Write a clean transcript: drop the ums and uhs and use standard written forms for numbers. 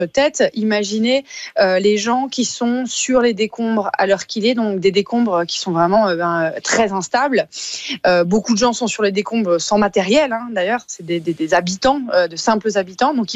tête, imaginez les gens qui sont sur les décombres à l'heure qu'il est, donc des décombres qui sont vraiment très instables. Beaucoup de gens sont sur les décombres sans matériel, d'ailleurs, c'est des habitants, de simples habitants. Donc